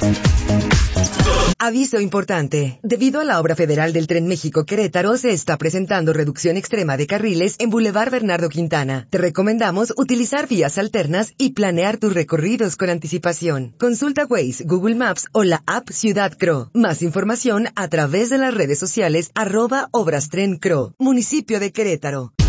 Aviso importante. Debido a la obra federal del Tren México-Querétaro, se está presentando reducción extrema de carriles en Boulevard Bernardo Quintana. Te recomendamos utilizar vías alternas y planear tus recorridos con anticipación. Consulta Waze, Google Maps o la app Ciudad Cro. Más información a través de las redes sociales @Obras Tren Cro. Municipio de Querétaro.